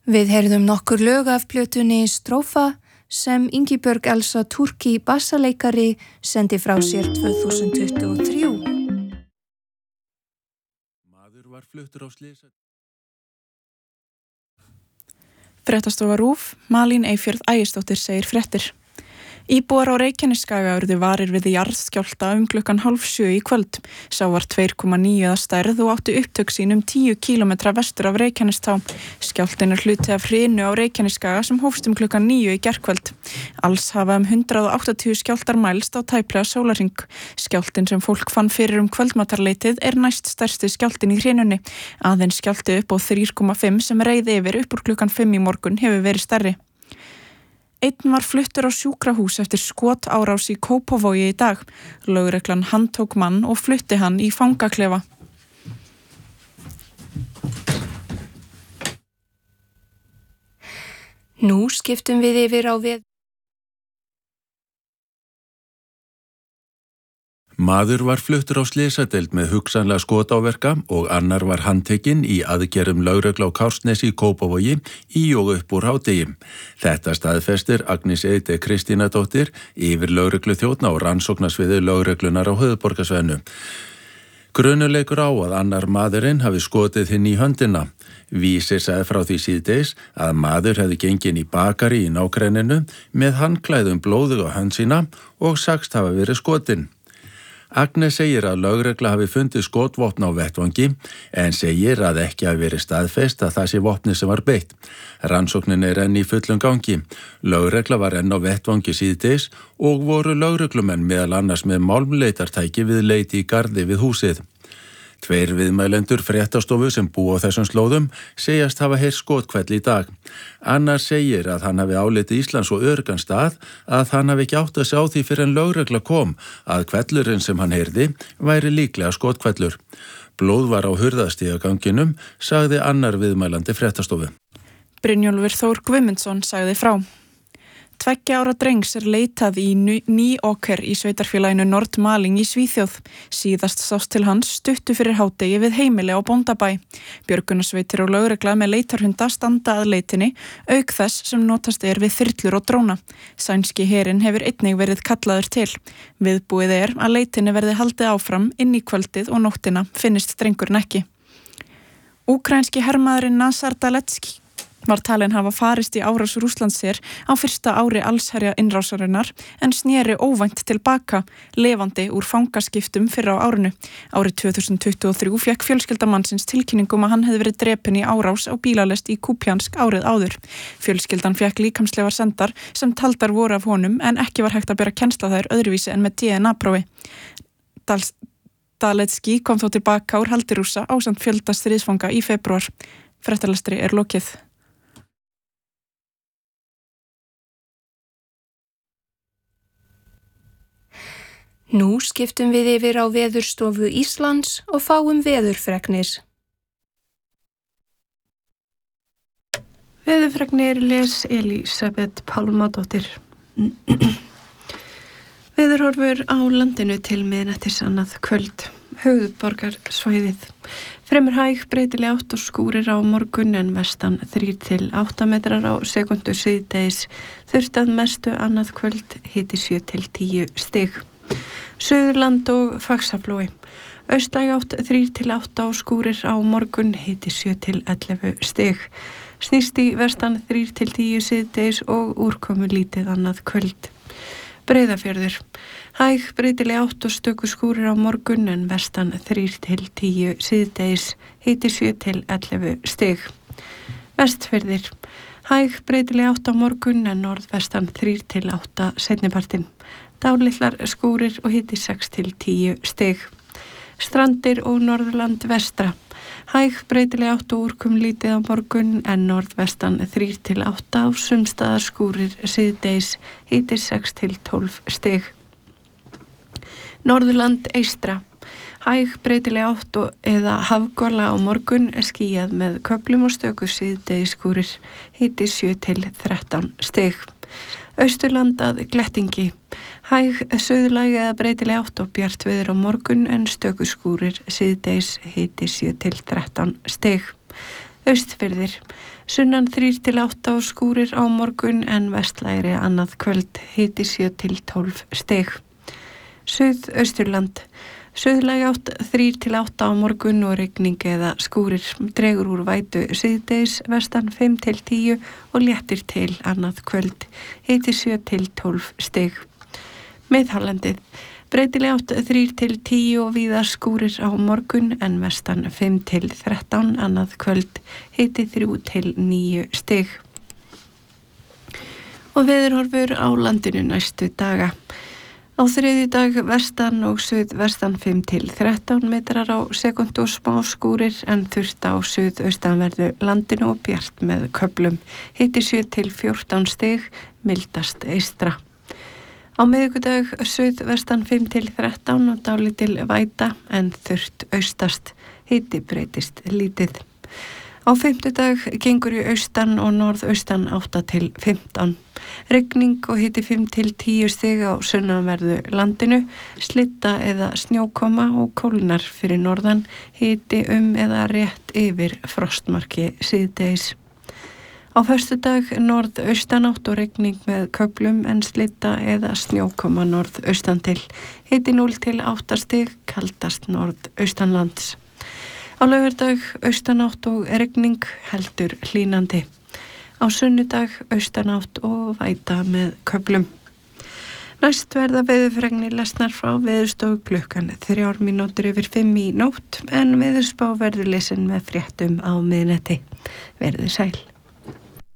Við heyrðum nokkur lög af plötunni Strófa sem Ingibjörg Elsa Turki bassaleikari sendi frá sér 2023. Maður var fluttur á slysa. Fréttastofa RÚV, Malín Eyfjörð Ægisdóttir segir fréttir. Íbúar á Reykjanesskaga urðu varir við jarðskjálfta klukkan 6:30 í kvöld. Sá var 2,9 að stærð og átti upptök sín 10 kílómetra vestur af Reykjanestá. Skjálftinn hluti af hrinu á Reykjanesskaga sem hófst klukkan 9 í gærkvöld. Alls hafa 180 skjálftar mælst á tæplega sólarhring. Skjálftinn sem fólk fann fyrir kvöldmatarleytið næst stærsti skjálftinn í hrinunni. Aðeins skjálfti upp á 3,5 sem reið yfir upp úr klukkan 5 í morgun hefur verið stærri. Einn var fluttur á sjúkrahús eftir skotárás í Kópavogi í dag. Lögreglan handtók mann og flutti hann í fangaklefa. Nú skiptum við yfir á við. Maður var fluttur á slysadeild með hugsanlega skotáverka og annar var handtekinn í aðgerðum lögreglu á Kársnesi í Kópavogi í og upp úr hádegi. Þetta staðfestir Agnes Eide Kristínadóttir yfir lögreglu þjónn á rannsóknarsviði lögreglunar á höfuðborgarsvæðinu. Grunuleikur á að annar maðurinn hafi skotið hinn í höndina. Vísir sagði frá því síðdegis að maður hefði gengin í bakari í nágrenninu með handklæðum blóðug á hönd sína og sagst hafa verið skotinn. Agnes segir að lögregla hafi fundið skotvopn á vettvangi en segir að ekki hafi verið staðfest að það sé vopnið sem var beitt. Rannsóknin enn í fullum gangi. Lögregla var enn á vettvangi síðdegis og voru lögreglumenn meðal annars með málmleitartæki við leiti í garði við húsið. 2 viðmælendur fréttastofu sem búa á þessum slóðum segjast hafa heyrt skothvell í dag. Annar segir að hann hafi álitið Ísland svo öruggan stað að hann hafi ekki átt að sjá því fyrr en lögregla kom að hvellurinn sem hann heyrði væri líklega skothvellur. Blóð var á hurðastigaganginum, sagði annar viðmælandi fréttastofu. Brynjólfur Þór Guðmundsson sagði frá. 2 ára drengs leitað í Nýåker í sveitarfélaginu Nordmaling í Svíþjóð. Síðast sást til hans stuttu fyrir hádegi við heimili á Bóndabæ. Björgunarsveitir og lögregla með leitarhunda standa að leitinni, auk þess sem notast við þyrlur og dróna. Sænski herinn hefur einnig verið kallaður til. Viðbúið að leitinni verði haldið áfram inn í kvöldið og nóttina finnist drengurinn ekki. Úkraínski hermaðurinn Nazar Daletski var talinn hafa farist í árás Rússlandsher á fyrsta ári allsherja innrásarinnar en sneri óvænt tilbaka, lifandi úr fangaskiptum fyrr á árinu. Árið 2023 fékk fjölskylda mannsins tilkynningu að hann hefði verið drepinn í árás á bílalest í Kupiansk árið áður. Fjölskyldan fékk líkamslegar sendar sem taldar voru af honum en ekki var hægt að bera kennsl á þær öðruvísi en með DNA-prófi. Daletski kom þó tilbaka úr haldi Rússa ásamt fjölda stríðsfanga í febrúar. Fréttalestri lokið. Nú skiptum við yfir á Veðurstofu Íslands og fáum veðurfregnir. Veðurfregnir les Elísabet Pálmadóttir. Veðurhorfur á landinu til miðnættis annað kvöld. Höfuðborgarsvæðið. Fremur hæg breytileg átt og skúrir á morgun en vestan 3 til 8 metrar á sekundu síðdegis. Þurrt að mestu annað kvöld, hiti 7 til 10 stig. Suðurland og Faxaflói. Austlæg átt 3 til 8 og skúrir á morgun, hiti 7 til 11 stig. Snýst í vestan 3 til 10 síðdegis og úrkomu lítið annað kvöld. Breiðafjörður. Hæg breytileg átt og stöku skúrir á morgun en vestan 3 til 10 síðdegis, hiti 7 til 11 stig. Vestfirðir. Hæg breytileg átt á morgun en norðvestan 3 til 8 seinnipartinn. Dálitlar skúrir og hiti 6 til 10 stig. Strandir og Norðurland vestra. Hæg breytileg átt og úrkom lítið á morgun en norðvestan 3 til 8 á sumstaðar skúrir síðdegis, hiti 6 til 12 stig. Norðurland eystra. Hæg breytileg átt og eða hafgola á morgun, skýjað með köflum og stöku síðdegis skúrir, hiti 7 til 13 stig. Austurland að Glettingi. Hæg suðlæg eða breytileg átt og bjart veður á morgun en stöku skúrir síðdegis, hiti 7 til 13 stig. Austfirðir, sunnan 3-8 og skúrir á morgun en vestlægri annað kvöld, hiti 7-12 stig. Suðausturland, suðlæg átt 3-8 á morgun og rigning eða skúrir, dregur úr vætu síðdegis, vestan 5-10 og léttir til annað kvöld, hiti 7-12 stig. Miðhálendið, breytileg átt 3-10 og víða skúrir á morgun en vestan 5-13 annað kvöld, hiti 3-9 stig. Og veðurhorfur á landinu næstu daga. Á þriðjudag vestan og suðvestan 5-13 metrar á sekúndu og smá skúrir en þurrt á suðaustanverðu landinu og bjart með köflum, hiti 7-14 stig, mildast eystra. Á miðvikudag suðvestan 5-13 og dálítil væta en þurrt austast, hiti breytist lítið. Á fimmtudag gengur í austan og norðaustan 8-15. Rigning og hiti 5-10 stig á sunnanverðu landinu, slitta eða snjókoma og kólnar fyrir norðan, hiti eða rétt yfir frostmarki síðdegis. Á föstudag norðaustanátt og rigning með köflum en slitta eða snjókoma norðaustan til, hiti 0-8 stig, kaldast norðaustanlands. Á laugardag austanátt og rigning, heldur hlýnandi. Á sunnudag austanátt og væta með köflum. Næst verða veðurfregnir lesnar frá Veðurstofu klukkan 3:05 í nótt en veðurspá verður lesin með fréttum á miðnætti. Verið sæl.